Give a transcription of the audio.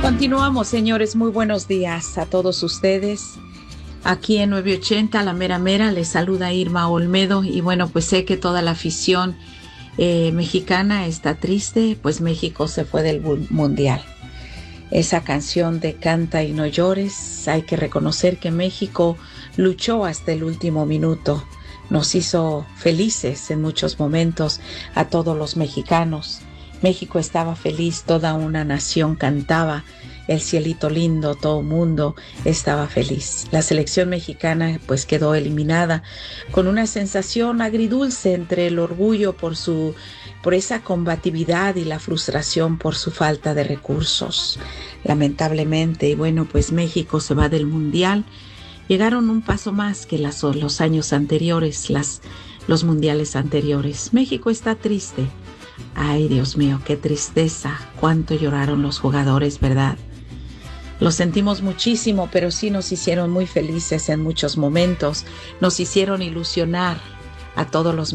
Continuamos, señores. Muy buenos días a todos ustedes. Aquí en 980, la mera mera, les saluda Irma Olmedo. Y bueno, pues sé que toda la afición mexicana está triste, pues México se fue del mundial. Esa canción de Canta y no llores, hay que reconocer que México luchó hasta el último minuto. Nos hizo felices en muchos momentos a todos los mexicanos. México estaba feliz, toda una nación cantaba, el cielito lindo, todo el mundo estaba feliz. La selección mexicana pues quedó eliminada con una sensación agridulce entre el orgullo por esa combatividad y la frustración por su falta de recursos. Lamentablemente, y bueno, pues México se va del mundial. Llegaron un paso más que los años anteriores, los mundiales anteriores. México está triste. Ay, Dios mío, qué tristeza, cuánto lloraron los jugadores, ¿verdad? Lo sentimos muchísimo, pero sí nos hicieron muy felices en muchos momentos, nos hicieron ilusionar a todos los